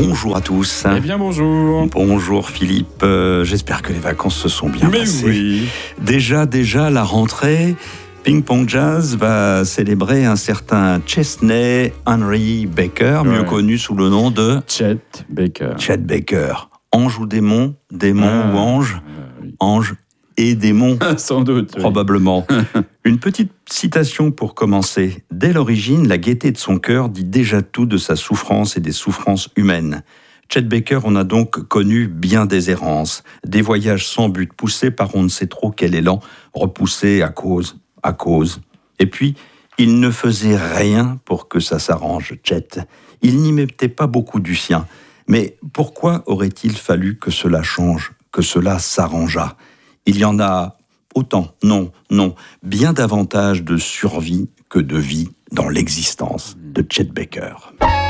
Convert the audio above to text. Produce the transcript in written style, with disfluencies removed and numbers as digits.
Bonjour à tous. Eh bien bonjour. Bonjour Philippe, j'espère que les vacances se sont bien passées. Oui. Déjà la rentrée, Ping Pong Jazz va célébrer un certain Chesney Henry Baker, mieux connu sous le nom de Chet Baker. Chet Baker. Ange ou démon, démon ou ange, Oui. ange et démon. Sans doute. Oui. Probablement. Une petite citation pour commencer. Dès l'origine, la gaieté de son cœur dit déjà tout de sa souffrance et des souffrances humaines. Chet Baker en a donc connu bien des errances, des voyages sans but poussés par on ne sait trop quel élan, repoussés à cause. Et puis, il ne faisait rien pour que ça s'arrange, Chet. Il n'y mettait pas beaucoup du sien. Mais pourquoi aurait-il fallu que cela change, que cela s'arrangeât ? Il y en a autant, non, bien davantage de survie que de vie dans l'existence de Chet Baker.